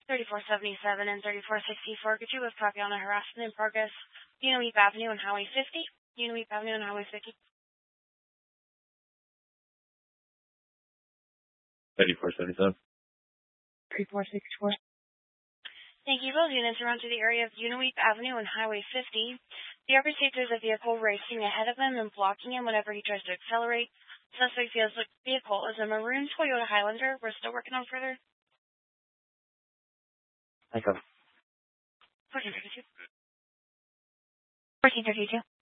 3477 and 3464. Could you with copy on a harassment in progress? Unaweep Avenue and Highway 50. Unaweep Avenue and Highway 50. 3477. 3464. Thank you. Both units are onto the area of Unaweep Avenue and Highway 50. The officer states there's a vehicle racing ahead of him and blocking him whenever he tries to accelerate. Suspect feels the vehicle is a maroon Toyota Highlander. We're still working on further. Thank you. 1432. 1432.